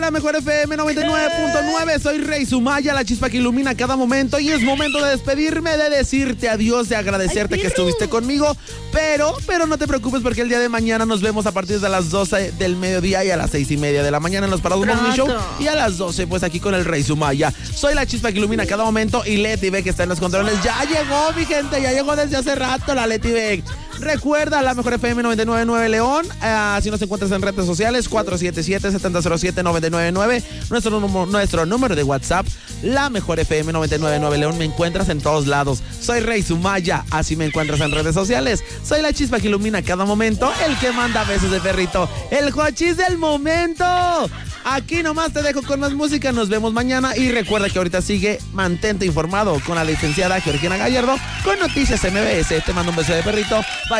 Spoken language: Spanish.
La mejor FM 99.9, soy Rey Sumaya, la chispa que ilumina cada momento y es momento de despedirme, de decirte adiós, de agradecerte que estuviste conmigo, pero no te preocupes porque el día de mañana nos vemos a partir de las 12 del mediodía y a las 6:30 de la mañana en Los Parados Morning Show y a las 12 pues aquí con el Rey Sumaya. Soy la chispa que ilumina cada momento y Leti Beck que está en los controles. Ya llegó mi gente, ya llegó desde hace rato la Leti Beck. Recuerda, la mejor FM 99.9 León, si nos encuentras en redes sociales, 477-707-999, nuestro número de WhatsApp, la mejor FM 99.9 León, me encuentras en todos lados. Soy Rey Sumaya, así me encuentras en redes sociales. Soy la chispa que ilumina cada momento, el que manda besos de perrito, el Joachis del momento. Aquí nomás te dejo con más música, nos vemos mañana y recuerda que ahorita sigue Mantente Informado con la licenciada Georgina Gallardo con Noticias MBS. Te mando un beso de perrito.